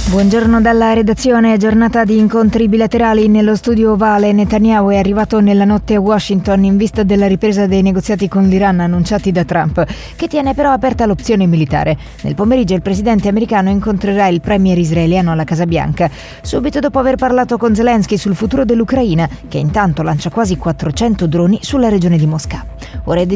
Buongiorno dalla redazione. Giornata di incontri bilaterali nello studio ovale. Netanyahu è arrivato nella notte a Washington in vista della ripresa dei negoziati con l'Iran annunciati da Trump, che tiene però aperta l'opzione militare. Nel pomeriggio il presidente americano incontrerà il premier israeliano alla Casa Bianca, subito dopo aver parlato con Zelensky sul futuro dell'Ucraina, che intanto lancia quasi 400 droni sulla regione di Mosca. Ora